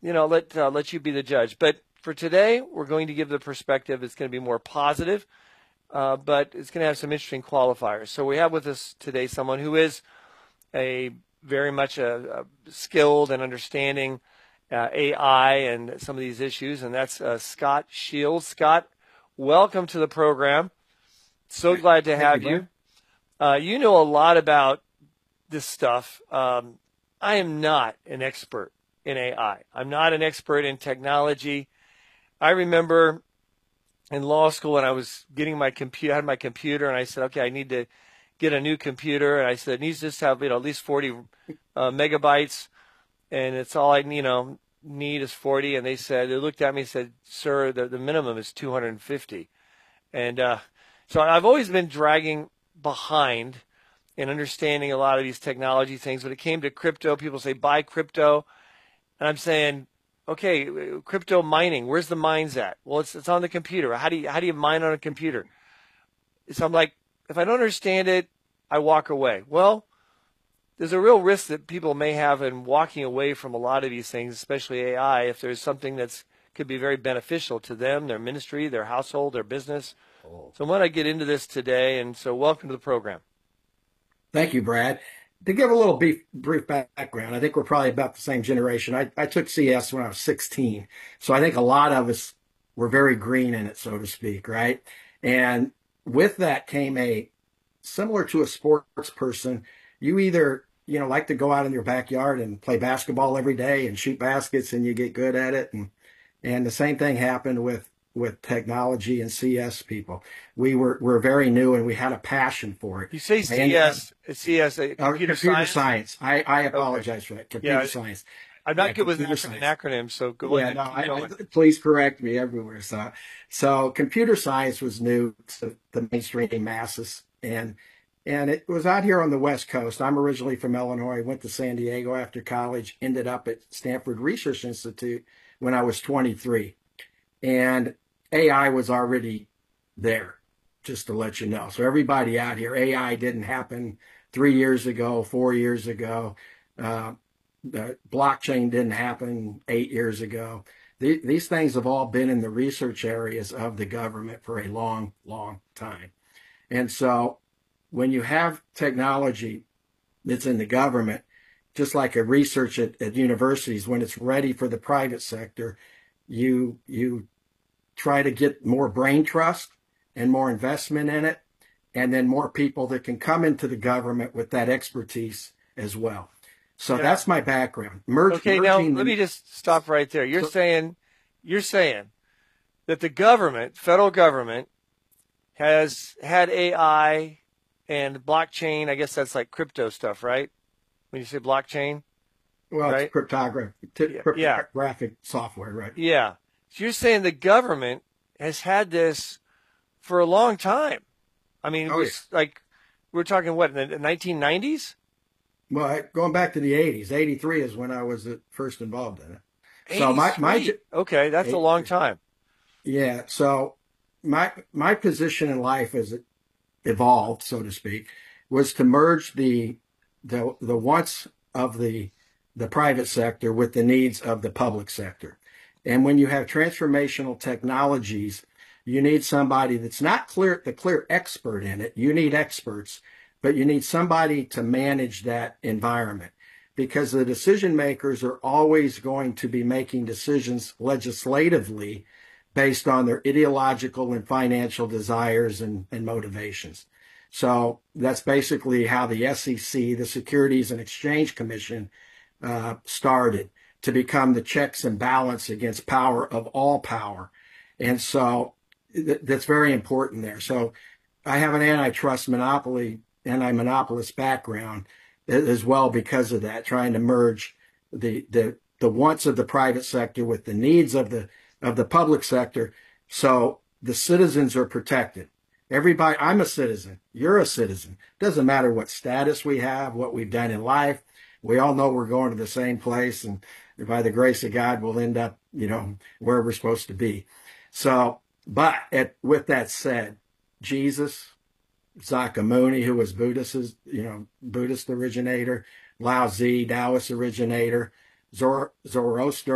let you be the judge. But for today, we're going to give the perspective. It's going to be more positive, but it's going to have some interesting qualifiers. So we have with us today someone who is a very much a skilled and understanding AI and some of these issues, and that's Scott Shields. Scott, welcome to the program. So glad to have you. You know a lot about this stuff. I am not an expert in AI. I'm not an expert in technology. I remember in law school when I was getting my computer, I had my computer, and I said, okay, I need to get a new computer, and I said it needs to just have at least 40 megabytes, and it's all I need is 40. And they looked at me and said, sir, the minimum is 250. And so I've always been dragging behind in understanding a lot of these technology things. When it came to crypto, people say buy crypto, and I'm saying, okay, crypto mining, where's the mines at? Well, it's on the computer. How do you mine on a computer? So I'm like, if I don't understand it, I walk away. Well, there's a real risk that people may have in walking away from a lot of these things, especially AI, if there's something that's could be very beneficial to them, their ministry, their household, their business. So I want to get into this today, and so welcome to the program. Thank you, Brad. To give a little brief background, I think we're probably about the same generation. I took CS when I was 16, so I think a lot of us were very green in it, so to speak, right? And with that came similar to a sports person, you either like to go out in your backyard and play basketball every day and shoot baskets, and you get good at it, and the same thing happened with technology and CS people. We're very new, and we had a passion for it. You say CS, computer science. I apologize for that. Computer science. I'm not good with acronyms, so go ahead. Please correct me everywhere. So computer science was new to the mainstream masses, and it was out here on the West Coast. I'm originally from Illinois, went to San Diego after college, ended up at Stanford Research Institute when I was 23. And AI was already there, just to let you know. So everybody out here, AI didn't happen 3 years ago, 4 years ago. The blockchain didn't happen 8 years ago. These things have all been in the research areas of the government for a long, long time. And so when you have technology that's in the government, just like a research at universities, when it's ready for the private sector, you try to get more brain trust and more investment in it, and then more people that can come into the government with that expertise as well. So that's my background. Okay, now let me just stop right there. You're saying that the government, federal government, has had AI and blockchain. I guess that's like crypto stuff, right? When you say blockchain, well, right? It's cryptographic software, right? Yeah. So you're saying the government has had this for a long time. I mean, like we're talking what, in the 1990s? Well, going back to the 80s. 83 is when I was first involved in it. 83. So okay, that's 83. A long time. Yeah. So my position in life as it evolved, so to speak, was to merge the wants of the private sector with the needs of the public sector. And when you have transformational technologies, you need somebody that's not the clear expert in it. You need experts, but you need somebody to manage that environment, because the decision makers are always going to be making decisions legislatively based on their ideological and financial desires and motivations. So that's basically how the SEC, the Securities and Exchange Commission, started to become the checks and balance against power of all power. And so that's very important there. So I have an anti-monopolist background as well because of that, trying to merge the wants of the private sector with the needs of the public sector, so the citizens are protected. Everybody, I'm a citizen, you're a citizen. Doesn't matter what status we have, what we've done in life. We all know we're going to the same place, and by the grace of God, we'll end up, where we're supposed to be. So, with that said, Jesus, Sakyamuni, who was Buddhist originator, Lao Tzu, Taoist originator, Zoroaster